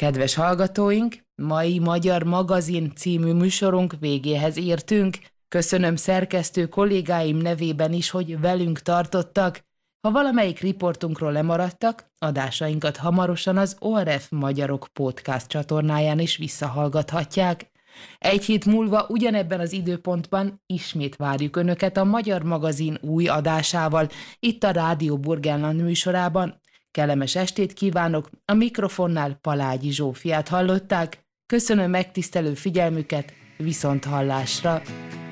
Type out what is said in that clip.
Kedves hallgatóink, mai Magyar Magazin című műsorunk végéhez értünk. Köszönöm szerkesztő kollégáim nevében is, hogy velünk tartottak. Ha valamelyik riportunkról lemaradtak, adásainkat hamarosan az ORF Magyarok Podcast csatornáján is visszahallgathatják. Egy hét múlva ugyanebben az időpontban ismét várjuk Önöket a Magyar Magazin új adásával, itt a Rádió Burgenland műsorában. Kellemes estét kívánok, a mikrofonnál Palágyi Zsófiát hallották. Köszönöm megtisztelő figyelmüket, viszont hallásra!